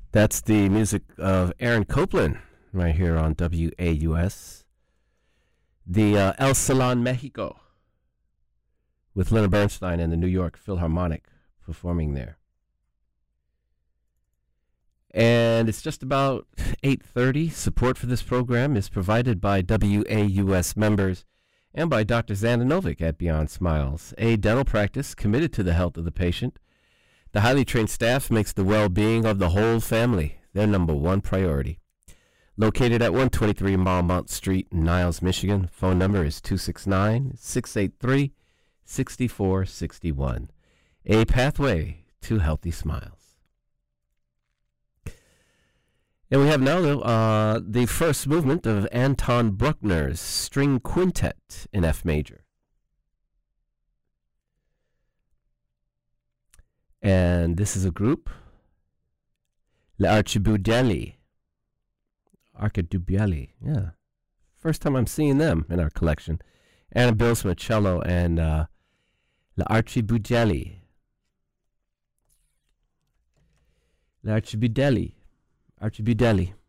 That's the music of Aaron Copland right here on WAUS. The El Salon Mexico with Leonard Bernstein and the New York Philharmonic performing there. And it's just about 8:30. Support for this program is provided by WAUS members and by Dr. Xanda Novick at Beyond Smiles, a dental practice committed to the health of the patient. The highly trained staff makes the well-being of the whole family their number one priority. Located at 123 Marmont Street, Niles, Michigan. Phone number is 269-683-6461. A pathway to healthy smiles. And we have now the first movement of Anton Bruckner's String Quintet in F major. And this is a group, L'Archibudelli. Archibudelli, yeah. First time I'm seeing them in our collection. Anna Bilsma, cello, and L'Archibudelli. L'Archibudelli. Archibudelli.